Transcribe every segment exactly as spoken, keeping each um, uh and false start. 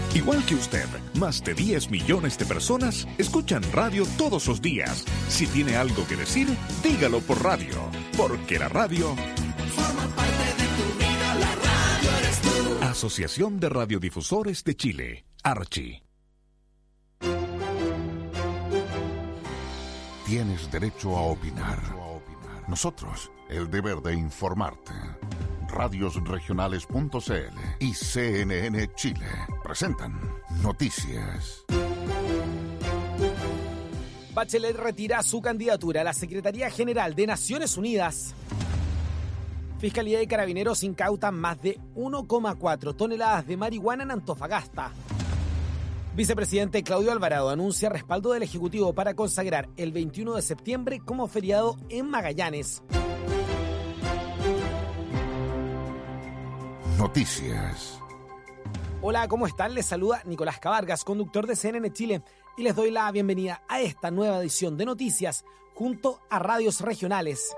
Igual que usted, más de diez millones de personas escuchan radio todos los días. Si tiene algo que decir, dígalo por radio, porque la radio forma parte de tu vida, la radio eres tú. Asociación de Radiodifusores de Chile, Archi. Tienes derecho a opinar. Nosotros, el deber de informarte. radios regionales punto c l y C N N Chile presentan Noticias. Bachelet retira su candidatura a la Secretaría General de Naciones Unidas. Fiscalía y Carabineros incautan más de uno coma cuatro toneladas de marihuana en Antofagasta. Vicepresidente Claudio Alvarado anuncia respaldo del Ejecutivo para consagrar el veintiuno de septiembre como feriado en Magallanes. Noticias. Hola, ¿cómo están? Les saluda Nicolás Cabargas, conductor de C N N Chile, y les doy la bienvenida a esta nueva edición de Noticias junto a radios regionales.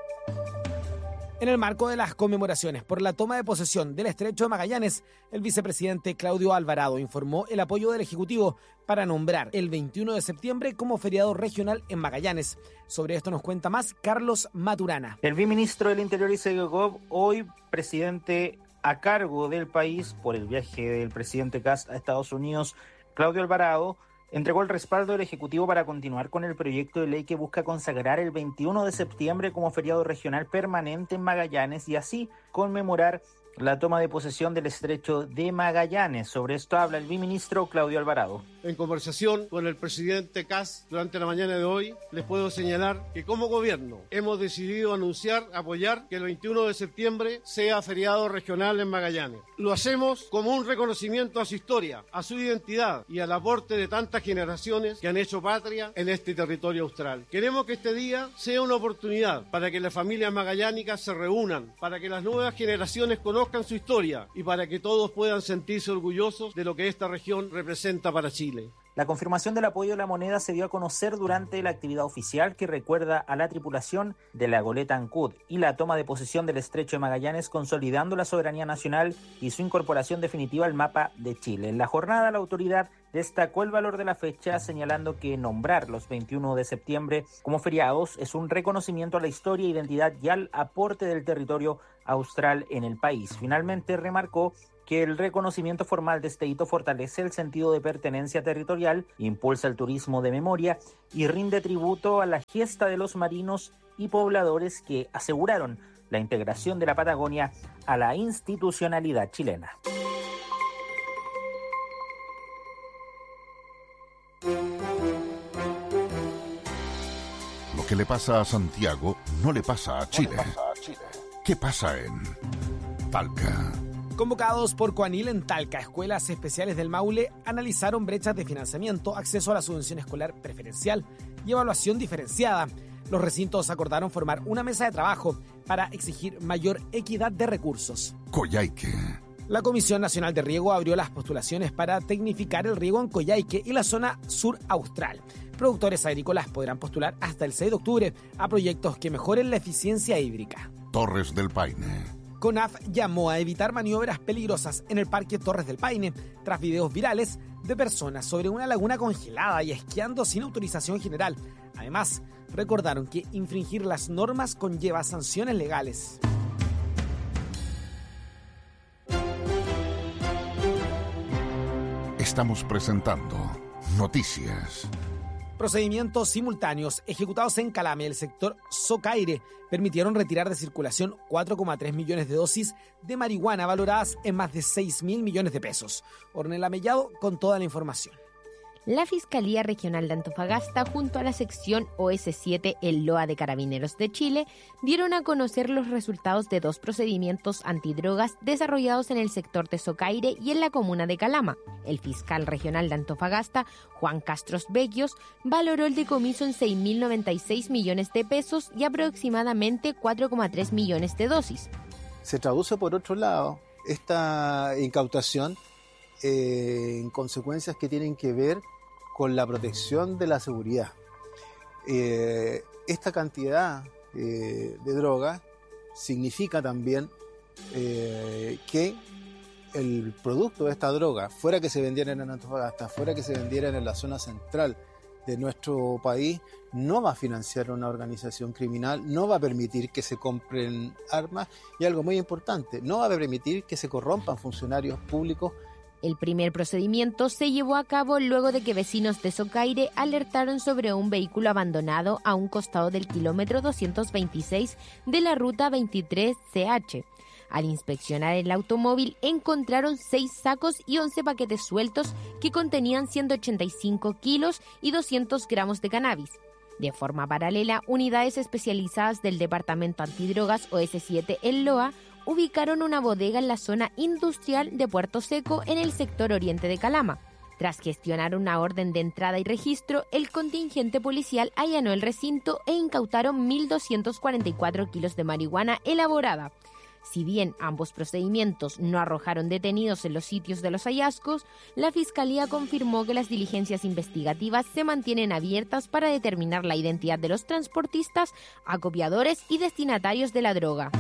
En el marco de las conmemoraciones por la toma de posesión del Estrecho de Magallanes, el vicepresidente Claudio Alvarado informó el apoyo del Ejecutivo para nombrar el veintiuno de septiembre como feriado regional en Magallanes. Sobre esto nos cuenta más Carlos Maturana. El viceministro del Interior y Segov, hoy presidente a cargo del país por el viaje del presidente Kast a Estados Unidos, Claudio Alvarado, entregó el respaldo del Ejecutivo para continuar con el proyecto de ley que busca consagrar el veintiuno de septiembre como feriado regional permanente en Magallanes y así conmemorar la toma de posesión del Estrecho de Magallanes. Sobre esto habla el viceministro Claudio Alvarado. En conversación con el presidente Kast durante la mañana de hoy, les puedo señalar que como gobierno hemos decidido anunciar, apoyar que el veintiuno de septiembre sea feriado regional en Magallanes. Lo hacemos como un reconocimiento a su historia, a su identidad y al aporte de tantas generaciones que han hecho patria en este territorio austral. Queremos que este día sea una oportunidad para que las familias magallánicas se reúnan, para que las nuevas generaciones conozcan su historia y para que todos puedan sentirse orgullosos de lo que esta región representa para Chile. La confirmación del apoyo de la moneda se dio a conocer durante la actividad oficial que recuerda a la tripulación de la goleta Ancud y la toma de posesión del Estrecho de Magallanes, consolidando la soberanía nacional y su incorporación definitiva al mapa de Chile. En la jornada, la autoridad destacó el valor de la fecha, señalando que nombrar los veintiuno de septiembre como feriados es un reconocimiento a la historia, identidad y al aporte del territorio austral en el país. Finalmente, remarcó que el reconocimiento formal de este hito fortalece el sentido de pertenencia territorial, impulsa el turismo de memoria y rinde tributo a la gesta de los marinos y pobladores que aseguraron la integración de la Patagonia a la institucionalidad chilena. Lo que le pasa a Santiago no le pasa a Chile. ¿Qué pasa en Talca? Convocados por Coanil en Talca, escuelas especiales del Maule analizaron brechas de financiamiento, acceso a la subvención escolar preferencial y evaluación diferenciada. Los recintos acordaron formar una mesa de trabajo para exigir mayor equidad de recursos. Coyhaique. La Comisión Nacional de Riego abrió las postulaciones para tecnificar el riego en Coyhaique y la zona sur austral. Productores agrícolas podrán postular hasta el seis de octubre a proyectos que mejoren la eficiencia hídrica. Torres del Paine. CONAF llamó a evitar maniobras peligrosas en el Parque Torres del Paine tras videos virales de personas sobre una laguna congelada y esquiando sin autorización general. Además, recordaron que infringir las normas conlleva sanciones legales. Estamos presentando Noticias. Procedimientos simultáneos ejecutados en Calame, el sector Socaire, permitieron retirar de circulación cuatro coma tres millones de dosis de marihuana valoradas en más de seis mil millones de pesos. Ornella Mellado con toda la información. La Fiscalía Regional de Antofagasta, junto a la sección O S siete, el L O A de Carabineros de Chile, dieron a conocer los resultados de dos procedimientos antidrogas desarrollados en el sector de Socaire y en la comuna de Calama. El fiscal regional de Antofagasta, Juan Castros Becchios, valoró el decomiso en seis mil noventa y seis millones de pesos y aproximadamente cuatro coma tres millones de dosis. Se traduce, por otro lado, esta incautación eh, en consecuencias que tienen que ver con la protección de la seguridad. Eh, esta cantidad eh, de droga significa también eh, que el producto de esta droga, fuera que se vendieran en Antofagasta, fuera que se vendieran en la zona central de nuestro país, no va a financiar una organización criminal, no va a permitir que se compren armas y algo muy importante, no va a permitir que se corrompan funcionarios públicos. El primer procedimiento se llevó a cabo luego de que vecinos de Socaire alertaron sobre un vehículo abandonado a un costado del kilómetro doscientos veintiséis de la ruta veintitrés C H. Al inspeccionar el automóvil encontraron seis sacos y once paquetes sueltos que contenían ciento ochenta y cinco kilos y doscientos gramos de cannabis. De forma paralela, unidades especializadas del Departamento Antidrogas O S siete El Loa ubicaron una bodega en la zona industrial de Puerto Seco en el sector oriente de Calama. Tras gestionar una orden de entrada y registro, el contingente policial allanó el recinto e incautaron mil doscientos cuarenta y cuatro kilos de marihuana elaborada. Si bien ambos procedimientos no arrojaron detenidos en los sitios de los hallazgos, la Fiscalía confirmó que las diligencias investigativas se mantienen abiertas para determinar la identidad de los transportistas, acopiadores y destinatarios de la droga.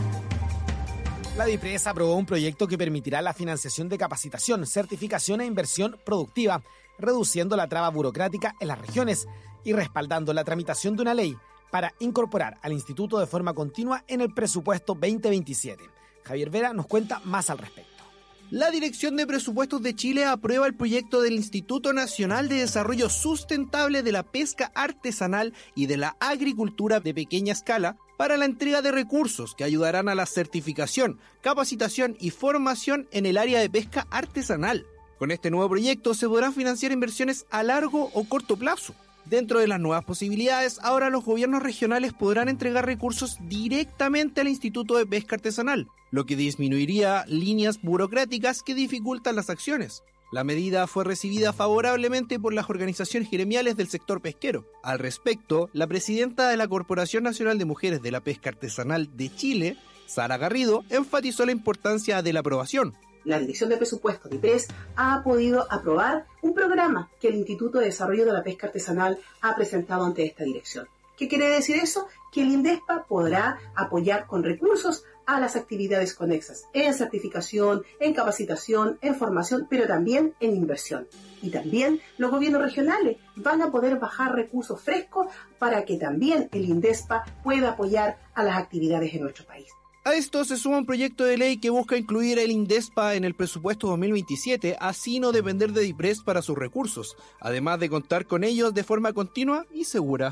La DIPRES aprobó un proyecto que permitirá la financiación de capacitación, certificación e inversión productiva, reduciendo la traba burocrática en las regiones y respaldando la tramitación de una ley para incorporar al instituto de forma continua en el presupuesto veinte veintisiete. Javier Vera nos cuenta más al respecto. La Dirección de Presupuestos de Chile aprueba el proyecto del Instituto Nacional de Desarrollo Sustentable de la Pesca Artesanal y de la Agricultura de Pequeña Escala para la entrega de recursos que ayudarán a la certificación, capacitación y formación en el área de pesca artesanal. Con este nuevo proyecto se podrán financiar inversiones a largo o corto plazo. Dentro de las nuevas posibilidades, ahora los gobiernos regionales podrán entregar recursos directamente al Instituto de Pesca Artesanal, lo que disminuiría líneas burocráticas que dificultan las acciones. La medida fue recibida favorablemente por las organizaciones gremiales del sector pesquero. Al respecto, la presidenta de la Corporación Nacional de Mujeres de la Pesca Artesanal de Chile, Sara Garrido, enfatizó la importancia de la aprobación. La Dirección de Presupuestos, DIPRES, ha podido aprobar un programa que el Instituto de Desarrollo de la Pesca Artesanal ha presentado ante esta dirección. ¿Qué quiere decir eso? Que el INDESPA podrá apoyar con recursos a las actividades conexas, en certificación, en capacitación, en formación, pero también en inversión. Y también los gobiernos regionales van a poder bajar recursos frescos para que también el INDESPA pueda apoyar a las actividades en nuestro país. A esto se suma un proyecto de ley que busca incluir el INDESPA en el presupuesto dos mil veintisiete, así no depender de DIPRES para sus recursos, además de contar con ellos de forma continua y segura.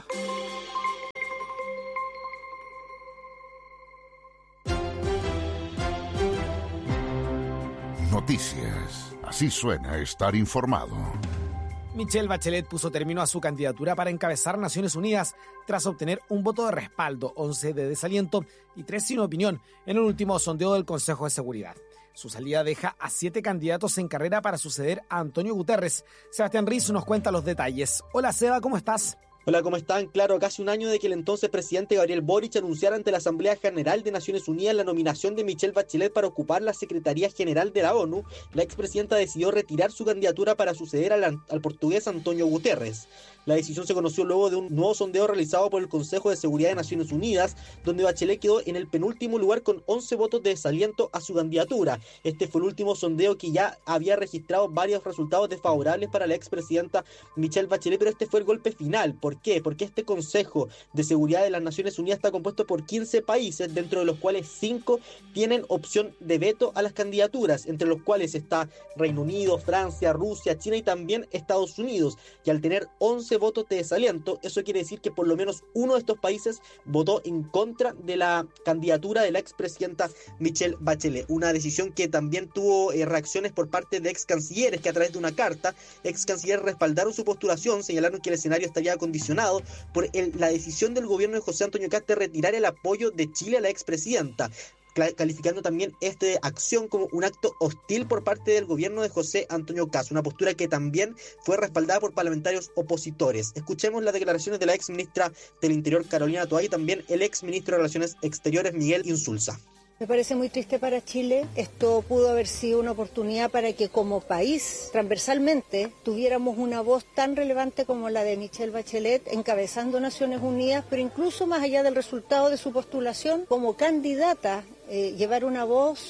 Noticias. Así suena estar informado. Michelle Bachelet puso término a su candidatura para encabezar Naciones Unidas tras obtener un voto de respaldo, once de desaliento y tres sin opinión en el último sondeo del Consejo de Seguridad. Su salida deja a siete candidatos en carrera para suceder a Antonio Guterres. Sebastián Riz nos cuenta los detalles. Hola Seba, ¿cómo estás? Hola, ¿cómo están? Claro, casi un año de que el entonces presidente Gabriel Boric anunciara ante la Asamblea General de Naciones Unidas la nominación de Michelle Bachelet para ocupar la Secretaría General de la ONU, la expresidenta decidió retirar su candidatura para suceder al, al portugués Antonio Guterres. La decisión se conoció luego de un nuevo sondeo realizado por el Consejo de Seguridad de Naciones Unidas, donde Bachelet quedó en el penúltimo lugar con once votos de desaliento a su candidatura. Este fue el último sondeo que ya había registrado varios resultados desfavorables para la expresidenta Michelle Bachelet, pero este fue el golpe final. ¿Por qué? Porque este Consejo de Seguridad de las Naciones Unidas está compuesto por quince países, dentro de los cuales cinco tienen opción de veto a las candidaturas, entre los cuales está Reino Unido, Francia, Rusia, China y también Estados Unidos. Y al tener once votos de desaliento, eso quiere decir que por lo menos uno de estos países votó en contra de la candidatura de la expresidenta Michelle Bachelet. Una decisión que también tuvo eh, reacciones por parte de ex cancilleres, que a través de una carta, ex cancilleres respaldaron su postulación, señalaron que el escenario estaría condicionado por el, la decisión del gobierno de José Antonio Kast de retirar el apoyo de Chile a la expresidenta, calificando también esta acción como un acto hostil por parte del gobierno de José Antonio Kast, una postura que también fue respaldada por parlamentarios opositores. Escuchemos las declaraciones de la ex ministra del Interior, Carolina Toá, y también el ex ministro de Relaciones Exteriores, Miguel Insulza. Me parece muy triste para Chile. Esto pudo haber sido una oportunidad para que como país, transversalmente, tuviéramos una voz tan relevante como la de Michelle Bachelet, encabezando Naciones Unidas, pero incluso más allá del resultado de su postulación, como candidata, eh, llevar una voz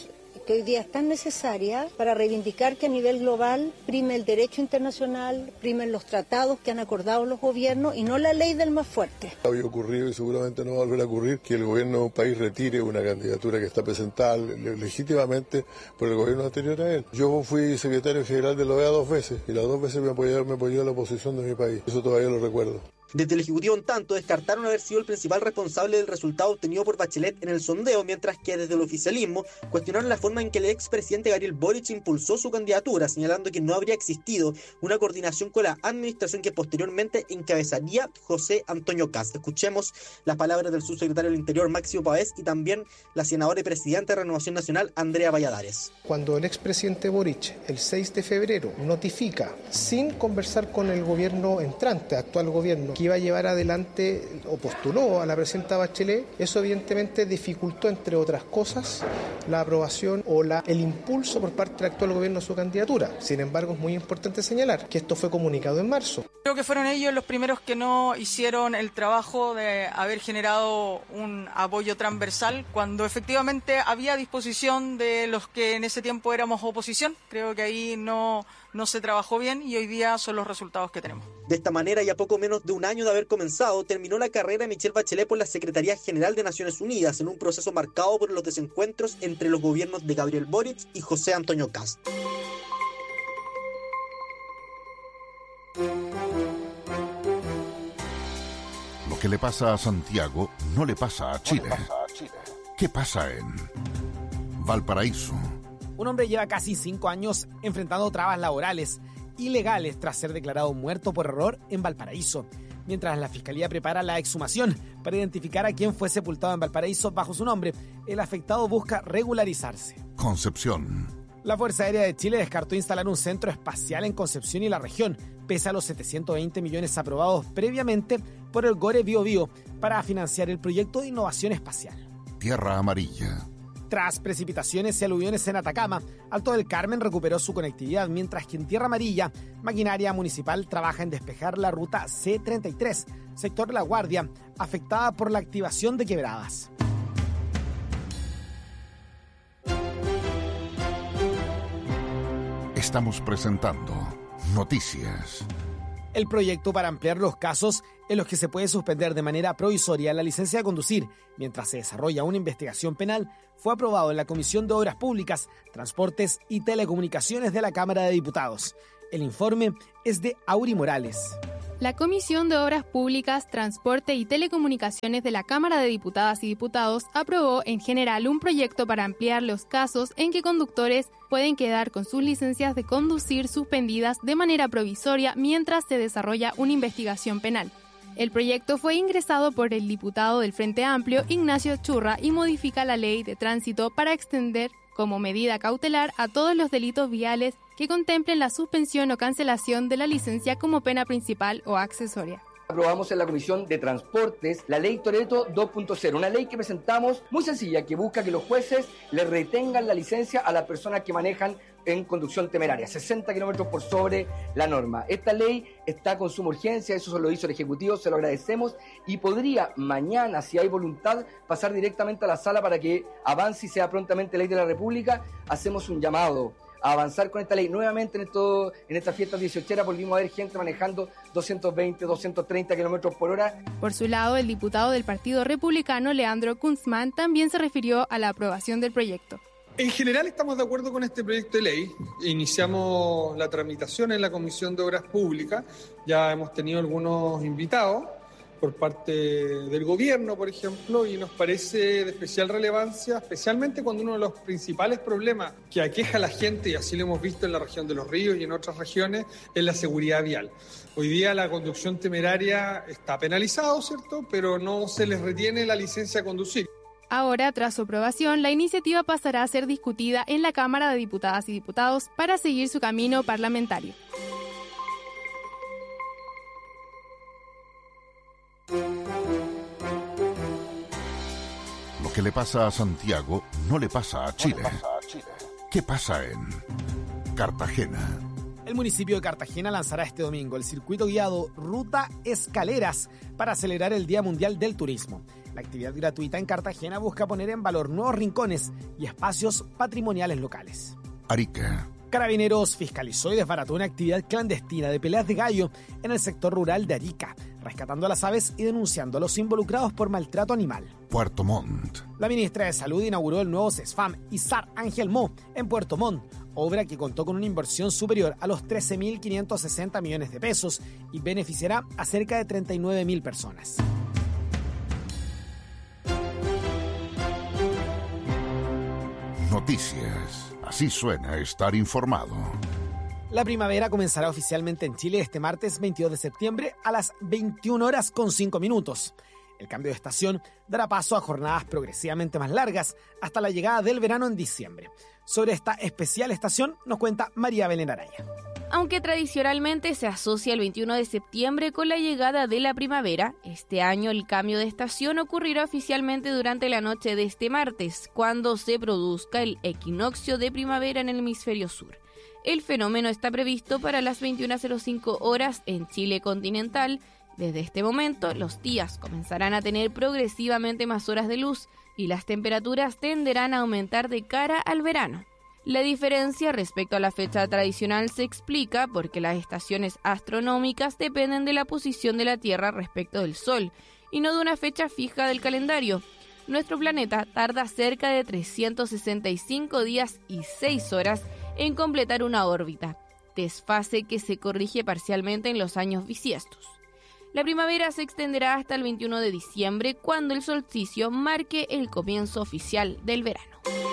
que hoy día es tan necesaria para reivindicar que a nivel global prime el derecho internacional, primen los tratados que han acordado los gobiernos y no la ley del más fuerte. Había ocurrido y seguramente no va a volver a ocurrir que el gobierno de un país retire una candidatura que está presentada legítimamente por el gobierno anterior a él. Yo fui secretario general de la O E A dos veces y las dos veces me apoyó, me apoyó la oposición de mi país. Eso todavía lo recuerdo. Desde el Ejecutivo, en tanto, descartaron haber sido el principal responsable del resultado obtenido por Bachelet en el sondeo, mientras que desde el oficialismo cuestionaron la forma en que el expresidente Gabriel Boric impulsó su candidatura, señalando que no habría existido una coordinación con la administración que posteriormente encabezaría José Antonio Kast. Escuchemos las palabras del subsecretario del Interior, Máximo Pavés, y también la senadora y presidenta de Renovación Nacional, Andrea Valladares. Cuando el expresidente Boric, el seis de febrero, notifica, sin conversar con el gobierno entrante, actual gobierno, que iba a llevar adelante o postuló a la presidenta Bachelet, eso evidentemente dificultó, entre otras cosas, la aprobación o la, el impulso por parte del actual gobierno a su candidatura. Sin embargo, es muy importante señalar que esto fue comunicado en marzo. Creo que fueron ellos los primeros que no hicieron el trabajo de haber generado un apoyo transversal cuando efectivamente había disposición de los que en ese tiempo éramos oposición. Creo que ahí no, no se trabajó bien y hoy día son los resultados que tenemos. De esta manera, y a poco menos de un año de haber comenzado, terminó la carrera de Michelle Bachelet por la Secretaría General de Naciones Unidas en un proceso marcado por los desencuentros entre los gobiernos de Gabriel Boric y José Antonio Kast. Lo que le pasa a Santiago no le pasa a Chile. ¿Qué pasa en Valparaíso? Un hombre lleva casi cinco años enfrentando trabas laborales ilegales tras ser declarado muerto por error en Valparaíso, mientras la Fiscalía prepara la exhumación para identificar a quién fue sepultado en Valparaíso bajo su nombre. El afectado busca regularizarse. Concepción. La Fuerza Aérea de Chile descartó instalar un centro espacial en Concepción y la región, pese a los setecientos veinte millones aprobados previamente por el Gore Bio Bio para financiar el proyecto de innovación espacial. Tierra amarilla. Tras precipitaciones y aluviones en Atacama, Alto del Carmen recuperó su conectividad, mientras que en Tierra Amarilla, maquinaria municipal trabaja en despejar la ruta C treinta y tres, sector La Guardia, afectada por la activación de quebradas. Estamos presentando Noticias. El proyecto para ampliar los casos en los que se puede suspender de manera provisoria la licencia de conducir mientras se desarrolla una investigación penal fue aprobado en la Comisión de Obras Públicas, Transportes y Telecomunicaciones de la Cámara de Diputados. El informe es de Auri Morales. La Comisión de Obras Públicas, Transporte y Telecomunicaciones de la Cámara de Diputadas y Diputados aprobó en general un proyecto para ampliar los casos en que conductores pueden quedar con sus licencias de conducir suspendidas de manera provisoria mientras se desarrolla una investigación penal. El proyecto fue ingresado por el diputado del Frente Amplio, Ignacio Churra, y modifica la Ley de Tránsito para extender como medida cautelar a todos los delitos viales que contemplen la suspensión o cancelación de la licencia como pena principal o accesoria. Aprobamos en la Comisión de Transportes la Ley Toretto dos punto cero, una ley que presentamos muy sencilla, que busca que los jueces le retengan la licencia a las personas que manejan en conducción temeraria, sesenta kilómetros por sobre la norma. Esta ley está con suma urgencia, eso se lo hizo el Ejecutivo, se lo agradecemos, y podría mañana, si hay voluntad, pasar directamente a la sala para que avance y sea prontamente ley de la República. Hacemos un llamado a avanzar con esta ley. Nuevamente en, esto, en estas fiestas dieciocheras volvimos a ver gente manejando doscientos veinte, doscientos treinta kilómetros por hora. Por su lado, el diputado del Partido Republicano, Leandro Kunzman, también se refirió a la aprobación del proyecto. En general estamos de acuerdo con este proyecto de ley. Iniciamos la tramitación en la Comisión de Obras Públicas. Ya hemos tenido algunos invitados por parte del gobierno, por ejemplo, y nos parece de especial relevancia, especialmente cuando uno de los principales problemas que aqueja a la gente, y así lo hemos visto en la región de Los Ríos y en otras regiones, es la seguridad vial. Hoy día la conducción temeraria está penalizado, ¿cierto?, pero no se les retiene la licencia de conducir. Ahora, tras su aprobación, la iniciativa pasará a ser discutida en la Cámara de Diputadas y Diputados para seguir su camino parlamentario. Lo que le pasa a Santiago no le pasa a Chile. ¿Qué pasa en Cartagena? El municipio de Cartagena lanzará este domingo el circuito guiado Ruta Escaleras para celebrar el Día Mundial del Turismo. La actividad gratuita en Cartagena busca poner en valor nuevos rincones y espacios patrimoniales locales. Arica. Carabineros fiscalizó y desbarató una actividad clandestina de peleas de gallo en el sector rural de Arica, rescatando a las aves y denunciando a los involucrados por maltrato animal. Puerto Montt. La ministra de Salud inauguró el nuevo CESFAM Izar Ángel Mo en Puerto Montt, obra que contó con una inversión superior a los trece mil quinientos sesenta millones de pesos y beneficiará a cerca de treinta y nueve mil personas. Noticias. Así suena estar informado. La primavera comenzará oficialmente en Chile este martes veintidós de septiembre a las veintiuna horas con cinco minutos. El cambio de estación dará paso a jornadas progresivamente más largas hasta la llegada del verano en diciembre. Sobre esta especial estación nos cuenta María Belén Araya. Aunque tradicionalmente se asocia el veintiuno de septiembre con la llegada de la primavera, este año el cambio de estación ocurrirá oficialmente durante la noche de este martes, cuando se produzca el equinoccio de primavera en el hemisferio sur. El fenómeno está previsto para las veintiuna cero cinco horas en Chile continental. Desde este momento, los días comenzarán a tener progresivamente más horas de luz y las temperaturas tenderán a aumentar de cara al verano. La diferencia respecto a la fecha tradicional se explica porque las estaciones astronómicas dependen de la posición de la Tierra respecto del Sol y no de una fecha fija del calendario. Nuestro planeta tarda cerca de trescientos sesenta y cinco días y seis horas en completar una órbita, desfase que se corrige parcialmente en los años bisiestos. La primavera se extenderá hasta el veintiuno de diciembre, cuando el solsticio marque el comienzo oficial del verano.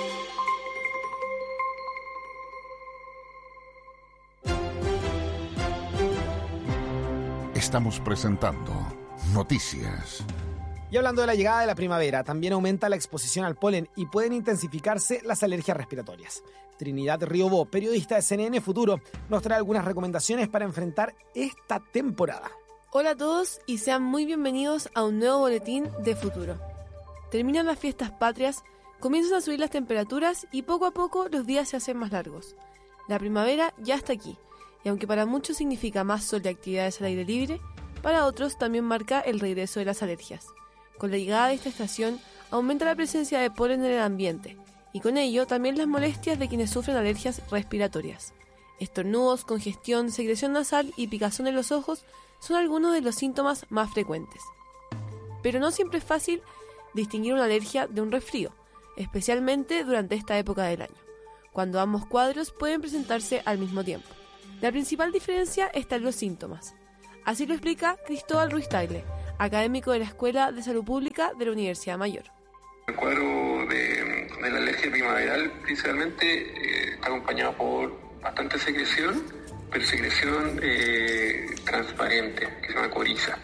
Estamos presentando Noticias. Y hablando de la llegada de la primavera, también aumenta la exposición al polen y pueden intensificarse las alergias respiratorias. Trinidad Riobó, periodista de C N N Futuro, nos trae algunas recomendaciones para enfrentar esta temporada. Hola a todos y sean muy bienvenidos a un nuevo boletín de Futuro. Terminan las fiestas patrias, comienzan a subir las temperaturas y poco a poco los días se hacen más largos. La primavera ya está aquí, y aunque para muchos significa más sol y actividades al aire libre, para otros también marca el regreso de las alergias. Con la llegada de esta estación aumenta la presencia de polen en el ambiente, y con ello también las molestias de quienes sufren alergias respiratorias. Estornudos, congestión, secreción nasal y picazón en los ojos son algunos de los síntomas más frecuentes. Pero no siempre es fácil distinguir una alergia de un resfrío, especialmente durante esta época del año, cuando ambos cuadros pueden presentarse al mismo tiempo. La principal diferencia está en los síntomas. Así lo explica Cristóbal Ruiz Tagle, académico de la Escuela de Salud Pública de la Universidad Mayor. El cuadro de, de la alergia primaveral principalmente eh, está acompañado por bastante secreción, pero secreción eh, transparente, que se llama coriza,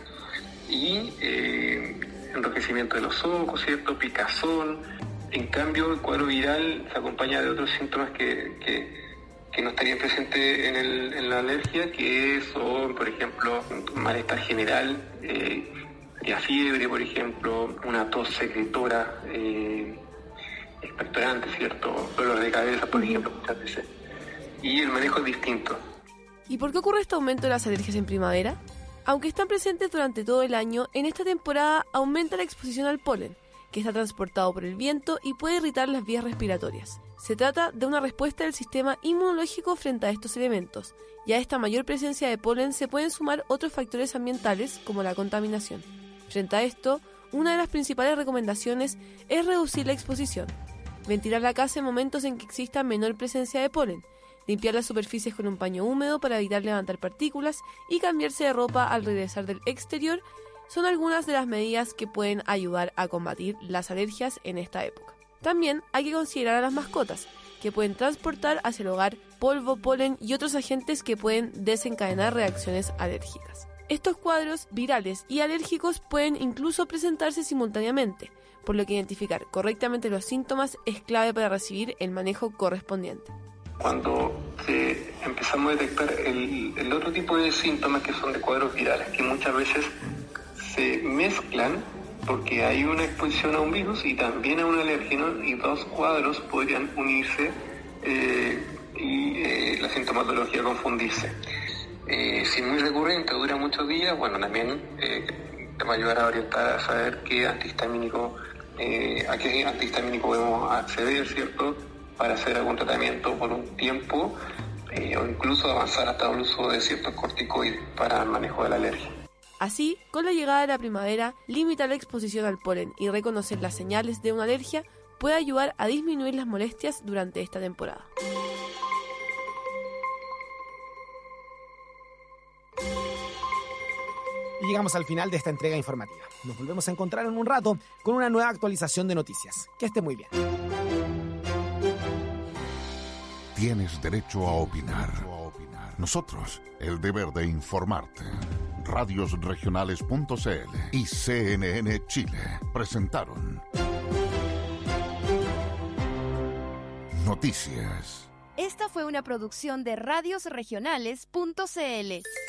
y eh, enrojecimiento de los ojos, ¿cierto? Picazón. En cambio, el cuadro viral se acompaña de otros síntomas que, que, que no estarían presentes en, el, en la alergia, que son, por ejemplo, malestar general, eh, ya fiebre, por ejemplo, una tos secretora, eh, expectorante, ¿cierto? Dolor de cabeza, por ejemplo, muchas veces. Y el manejo es distinto. ¿Y por qué ocurre este aumento de las alergias en primavera? Aunque están presentes durante todo el año, en esta temporada aumenta la exposición al polen, que está transportado por el viento y puede irritar las vías respiratorias. Se trata de una respuesta del sistema inmunológico frente a estos elementos, y a esta mayor presencia de polen se pueden sumar otros factores ambientales como la contaminación. Frente a esto, una de las principales recomendaciones es reducir la exposición, ventilar la casa en momentos en que exista menor presencia de polen, limpiar las superficies con un paño húmedo para evitar levantar partículas y cambiarse de ropa al regresar del exterior son algunas de las medidas que pueden ayudar a combatir las alergias en esta época. También hay que considerar a las mascotas, que pueden transportar hacia el hogar polvo, polen y otros agentes que pueden desencadenar reacciones alérgicas. Estos cuadros virales y alérgicos pueden incluso presentarse simultáneamente, por lo que identificar correctamente los síntomas es clave para recibir el manejo correspondiente. Cuando eh, empezamos a detectar el, el otro tipo de síntomas que son de cuadros virales, que muchas veces se mezclan porque hay una exposición a un virus y también a un alérgeno, y dos cuadros podrían unirse eh, y eh, la sintomatología confundirse. Eh, si es muy recurrente, dura muchos días, bueno, también eh, te va a ayudar a orientar a saber qué antihistamínico, eh, a qué antihistamínico podemos acceder, ¿cierto?, para hacer algún tratamiento por un tiempo eh, o incluso avanzar hasta el uso de ciertos corticoides para el manejo de la alergia. Así, con la llegada de la primavera, limitar la exposición al polen y reconocer las señales de una alergia puede ayudar a disminuir las molestias durante esta temporada. Y llegamos al final de esta entrega informativa. Nos volvemos a encontrar en un rato con una nueva actualización de noticias. Que esté muy bien. Tienes derecho a opinar. Nosotros, el deber de informarte. Radios Regionales punto c l y C N N Chile presentaron Noticias. Esta fue una producción de Radios Regionales punto c l.